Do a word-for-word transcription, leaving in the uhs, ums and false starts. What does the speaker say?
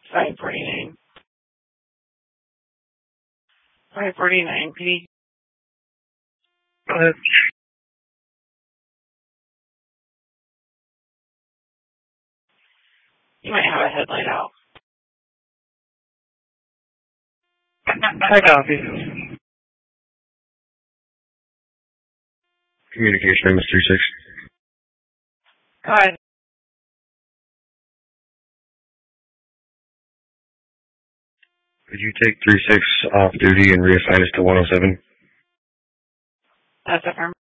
five forty-nine. five forty-nine, P D. Go ahead. You might have a headlight out. I copy. Communication, Mister three six. Go ahead. Could you take three six off duty and reassign us to one oh seven? That's affirmative.